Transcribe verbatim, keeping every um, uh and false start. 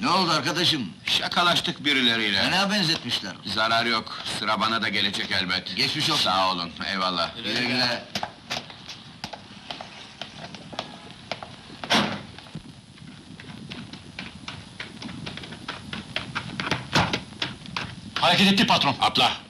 Ne oldu arkadaşım? Şakalaştık birileriyle. Fena benzetmişler. Zarar yok, sıra bana da gelecek elbet. Geçmiş olsun. Sağ olun, eyvallah. Güle güle. Hareket etti patron. Atla!